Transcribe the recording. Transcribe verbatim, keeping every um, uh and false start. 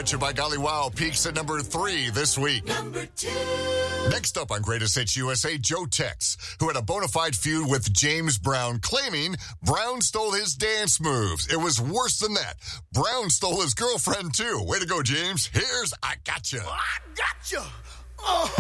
Betcha by Golly Wow peaks at number three this week. Number two. Next up on Greatest Hits U S A, Joe Tex, who had a bona fide feud with James Brown, claiming Brown stole his dance moves. It was worse than that. Brown stole his girlfriend, too. Way to go, James. Here's I Gotcha. I Gotcha. Oh.